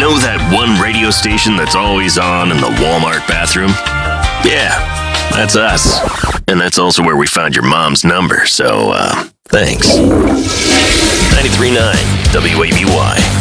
Know that one radio station that's always on in the Walmart bathroom? Yeah, that's us. And that's also where we found your mom's number, so, thanks. 93.9 WABY.